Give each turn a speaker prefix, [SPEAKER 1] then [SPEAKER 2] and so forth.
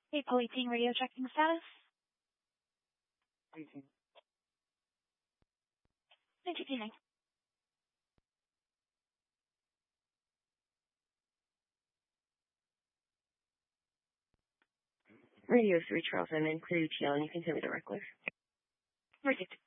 [SPEAKER 1] Poly-18 radio checking status.
[SPEAKER 2] 18.
[SPEAKER 1] 19.
[SPEAKER 3] Radio 3 Charles, I'm in clear UTL, and you can send me directly.
[SPEAKER 1] Verdict.